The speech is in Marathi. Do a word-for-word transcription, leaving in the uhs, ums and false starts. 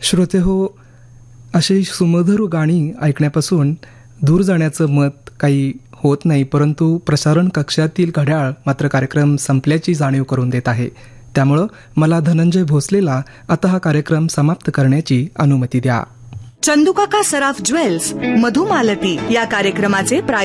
श्रोते हो, अशी सुमधुर गाणी ऐकण्यापासून दूर जाण्याचं मत काही होत नाही, परंतु प्रसारण कक्षातील घड्याळ मात्र कार्यक्रम संपल्याची जाणीव करून देत आहे. त्यामुळं मला धनंजय भोसलेला आता हा कार्यक्रम समाप्त करण्याची अनुमती द्या. चंदुकाका सराफ ज्वेल्स मधुमालती या कार्यक्रमाचे